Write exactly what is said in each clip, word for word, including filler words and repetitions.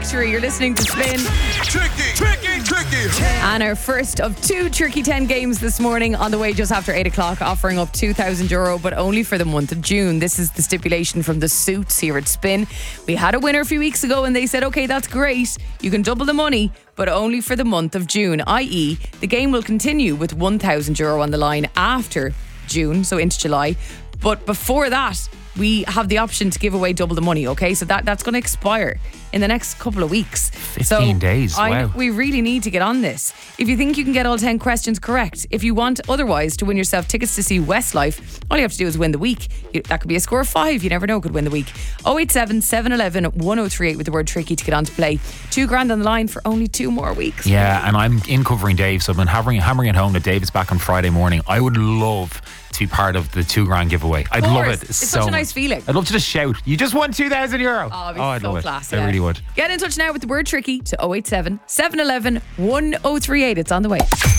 victory. You're listening to Spin. Tricky, tricky, tricky. And our first of two Tricky ten games this morning on the way just after eight o'clock, offering up two thousand euro, but only for the month of June. This is the stipulation from the Suits here at Spin. We had a winner a few weeks ago and they said, okay, that's great. You can double the money, but only for the month of June, that is the game will continue with one thousand euro on the line after June, so into July. But before that, we have the option to give away double the money, okay? So that, that's going to expire in the next couple of weeks. fifteen so days, I, wow. We really need to get on this. If you think you can get all ten questions correct, if you want otherwise to win yourself tickets to see Westlife, all you have to do is win the week. You, that could be a score of five, you never know, could win the week. oh eight seven, seven one one, one oh three eight with the word tricky to get on to play. Two grand on the line for only two more weeks. Yeah, and I'm in covering Dave, so I've been hammering, hammering it home that Dave is back on Friday morning. I would love to be part of the two grand giveaway. I'd love it. It's so such a nice much. feeling. I'd love to just shout, you just won two thousand euro. Oh, it'd be I'd so love class, it. yeah. I really would. Get in touch now with the word tricky to oh eight seven, seven one one, one oh three eight. It's on the way.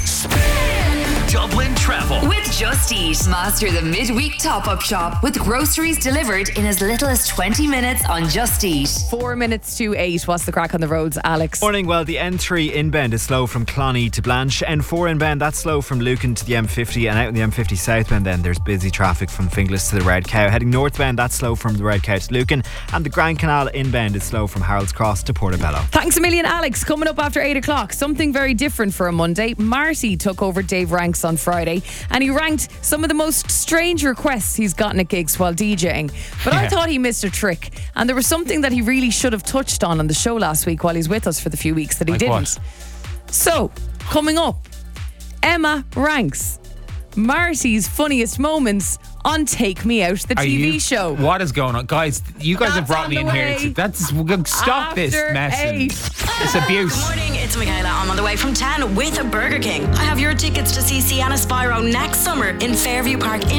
Dublin Travel. With Just Eat. Master the midweek top-up shop with groceries delivered in as little as twenty minutes on Just Eat. Four minutes to eight. What's the crack on the roads, Alex? Morning. Well, the N three inbound is slow from Cloney to Blanche. N four inbound, that's slow from Lucan to the M fifty, and out in the M fifty southbound then there's busy traffic from Finglas to the Red Cow. Heading northbound, that's slow from the Red Cow to Lucan, and the Grand Canal inbound is slow from Harold's Cross to Portobello. Thanks a million, Alex. Coming up after eight o'clock, something very different for a Monday. Marty took over Dave Ranks on Friday and he ranked some of the most strange requests he's gotten at gigs while DJing. But I Yeah. thought he missed a trick, and there was something that he really should have touched on on the show last week while he's with us for the few weeks that he Like didn't. what? So, coming up, Emma ranks Marty's funniest moments on Take Me Out, the Are T V you- show. What is going on? Guys, you guys have That's brought on me the in here. way. To, that's Stop this After messing. eight. It's abuse. Good morning, it's Michaela. I'm on the way from ten with a Burger King. I have your tickets to see Sienna Spyro next summer in Fairview Park in